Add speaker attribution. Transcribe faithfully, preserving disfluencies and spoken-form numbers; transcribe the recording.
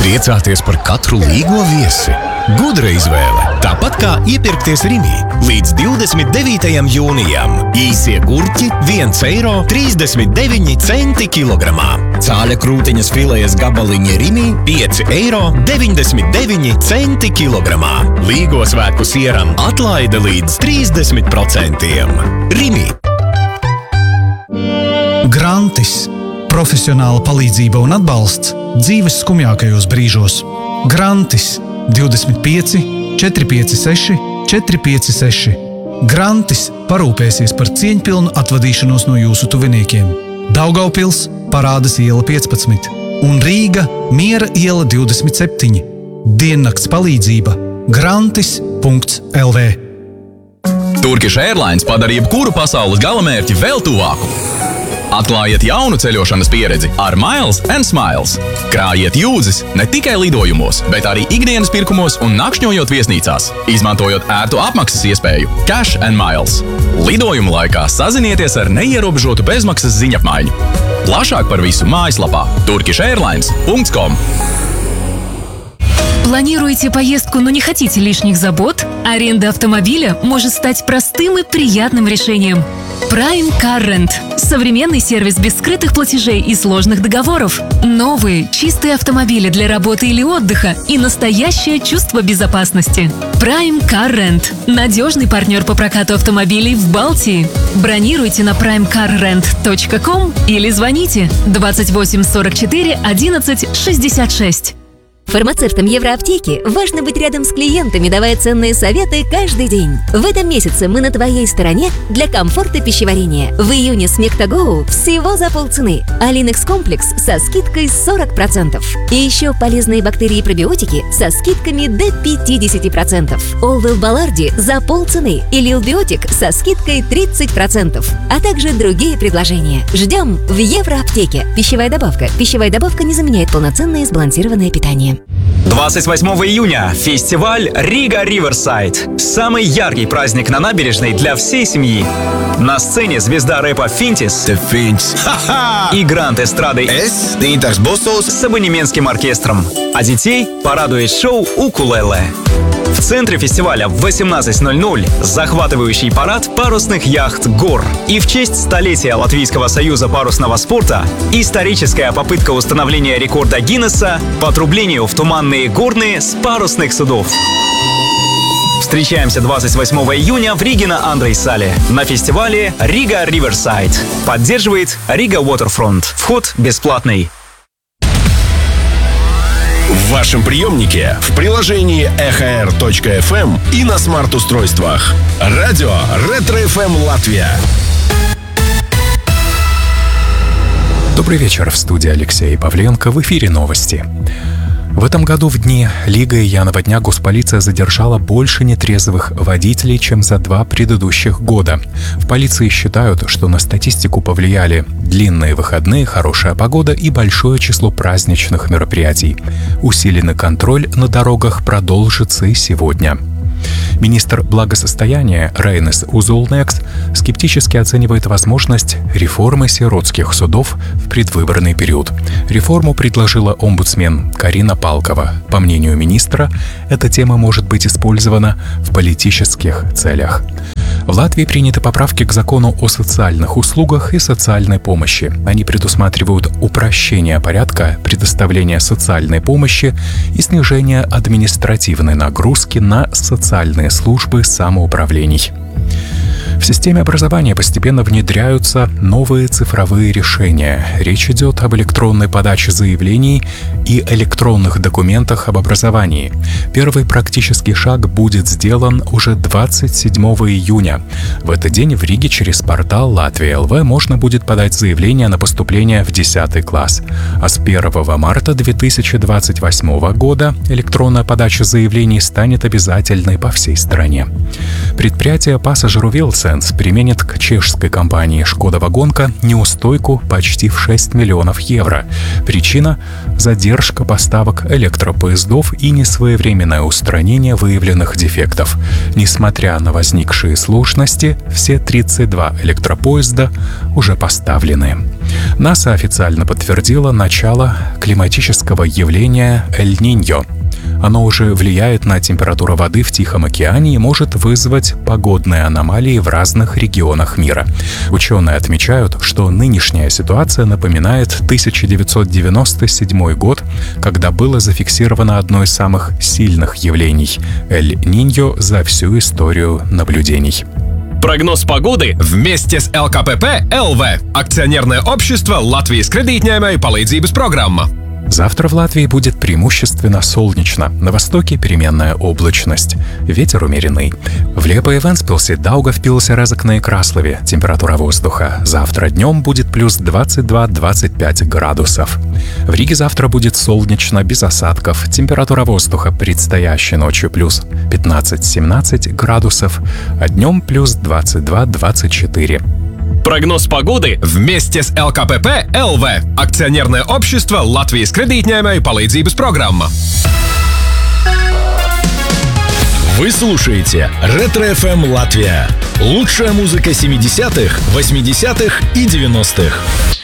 Speaker 1: Priecāties par katru līgo viesi. Gudra izvēle, tāpat kā iepirkties Rimī. Līdz divdesmit devītajam jūnijam īsie gurķi viens eiro trīsdesmit deviņi centi kilogramā. Cāļa krūtiņas filejas gabaliņi Rimī pieci eiro deviņdesmit deviņi centi kilogramā. Līgo svētku sieram atlaide līdz trīsdesmit procentiem. Rimī.
Speaker 2: Grantis. Profesionāla palīdzība un atbalsts dzīves skumjākajos brīžos. Grantis divdesmit pieci četri pieci seši četri pieci seši. Grantis parūpēsies par cieņpilnu atvadīšanos no jūsu tuviniekiem. Daugavpils, Parādas iela piecpadsmit un Rīga, Miera iela divdesmit septiņi. Diennakts palīdzība grantis punkts el vē.
Speaker 3: Turkish Airlines padara jebkuru pasaules galamērķi vēl tuvāku. Atklājiet jaunu ceļošanas pieredzi ar Miles and Smiles. Krājiet jūdzes ne tikai lidojumos, bet arī ikdienas pirkumos un nakšņojot viesnīcās, izmantojot ērtu apmaksas iespēju Cash and Miles. Lidojumu laikā sazinieties ar neierobežotu bezmaksas ziņapmaiņu. Plašāk par visu mājaslapā turkish airlines punkts com.
Speaker 4: Планируете поездку, но не хотите лишних забот? Аренда автомобиля может стать простым и приятным решением. Prime Car Rent – современный сервис без скрытых платежей и сложных договоров. Новые, чистые автомобили для работы или отдыха и настоящее чувство безопасности. Prime Car Rent – надежный партнер по прокату автомобилей в Балтии. Бронируйте на прайм кар рент точка ком или звоните двадцать восемь сорок четыре одиннадцать шестьдесят шесть.
Speaker 5: Фармацевтам Евроаптеки важно быть рядом с клиентами, давая ценные советы каждый день. В этом месяце мы на твоей стороне для комфорта пищеварения. В июне Смектагоу всего за полцены, а Линекс комплекс со скидкой сорок процентов. И еще полезные бактерии и пробиотики со скидками до пятьдесят процентов. Олвел Баларди за полцены и Лилбиотик со скидкой тридцать процентов. А также другие предложения. Ждем в Евроаптеке. Пищевая добавка. Пищевая добавка не заменяет полноценное сбалансированное питание.
Speaker 6: двадцать восьмого июня фестиваль Рига Риверсайд. Самый яркий праздник на набережной для всей семьи. На сцене звезда рэпа Финтис и грант эстрады
Speaker 7: Es, Dīntars Busuls,
Speaker 6: с абонементским оркестром. А детей порадует шоу «Укулеле». В центре фестиваля в восемнадцать ноль ноль захватывающий парад парусных яхт «Гор». И в честь столетия Латвийского союза парусного спорта историческая попытка установления рекорда Гиннесса по отрублению в туманные горные с парусных судов. Встречаемся двадцать восьмого июня в Риге на Андрейсале на фестивале Рига Риверсайд. Поддерживает Рига Waterfront. Вход бесплатный.
Speaker 7: в вашем приемнике, в приложении эхо эр точка эф эм и на смарт-устройствах. Радио Ретро эф эм Латвия.
Speaker 8: Добрый вечер, в студии Алексей Павленко, в эфире новости. В этом году в дни Лига и Янова дня госполиция задержала больше нетрезвых водителей, чем за два предыдущих года. В полиции считают, что на статистику повлияли длинные выходные, хорошая погода и большое число праздничных мероприятий. Усиленный контроль на дорогах продолжится и сегодня. Министр благосостояния Рейнес Узолнекс скептически оценивает возможность реформы сиротских судов в предвыборный период. Реформу предложила омбудсмен Карина Палкова. По мнению министра, эта тема может быть использована в политических целях. В Латвии приняты поправки к закону о социальных услугах и социальной помощи. Они предусматривают упрощение порядка предоставления социальной помощи и снижение административной нагрузки на социальные службы самоуправлений. В системе образования постепенно внедряются новые цифровые решения. Речь идет об электронной подаче заявлений и электронных документах об образовании. Первый практический шаг будет сделан уже двадцать седьмого июня. В этот день в Риге через портал Латвия точка эл ви можно будет подать заявление на поступление в десятый класс. А с первого марта две тысячи двадцать восьмого года электронная подача заявлений станет обязательной по всей стране. Предприятие Passageru Vilciens Mercedes-Benz применит к чешской компании Шкода Вагонка неустойку почти в шесть миллионов евро. Причина – задержка поставок электропоездов и несвоевременное устранение выявленных дефектов. Несмотря на возникшие сложности, все тридцать два электропоезда уже поставлены. НАСА официально подтвердила начало климатического явления Эль-Ниньо. Оно уже влияет на температуру воды в Тихом океане и может вызвать погодные аномалии в разных регионах мира. Ученые отмечают, что нынешняя ситуация напоминает тысяча девятьсот девяносто седьмой год, когда было зафиксировано одно из самых сильных явлений – Эль-Ниньо за всю историю наблюдений.
Speaker 1: Прогноз погоды вместе с эл ка пэ пэ эл ви. Акционерное общество Латвijas kredītņēmēju palīdzības программа.
Speaker 8: Завтра в Латвии будет преимущественно солнечно. На востоке переменная облачность. Ветер умеренный. В Лепое, Вентспилсе, Даугавпилсе, Резекне и Краслове температура воздуха. Завтра днем будет плюс двадцать два - двадцать пять градусов. В Риге завтра будет солнечно, без осадков. Температура воздуха предстоящей ночью плюс пятнадцать - семнадцать градусов, а днем плюс двадцать два - двадцать четыре.
Speaker 1: Прогноз погоды вместе с эл ка пэ пэ эл ви. Акционерное общество Латвijas kredītņēmēju palīdzības программа.
Speaker 7: Вы слушаете Ретро эф эм Латвия. Лучшая музыка семидесятых, восьмидесятых и девяностых.